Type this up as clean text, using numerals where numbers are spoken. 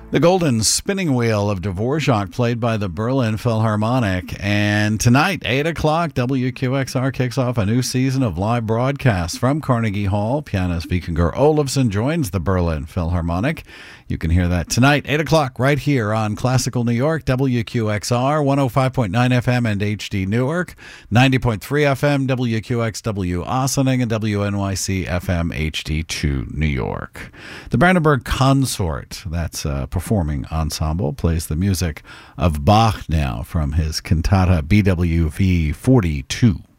The Golden Spinning Wheel of Dvorak, played by the Berlin Philharmonic. And tonight, 8 o'clock, WQXR kicks off a new season of live broadcasts from Carnegie Hall. Pianist Vikingur Olafsson joins the Berlin Philharmonic. You can hear that tonight, 8 o'clock, right here on Classical New York, WQXR, 105.9 FM and HD Newark, 90.3 FM, WQXW Ossining, and WNYC FM HD2 New York. The Brandenburg Consort, that's a performing ensemble, plays the music of Bach now from his cantata BWV 42.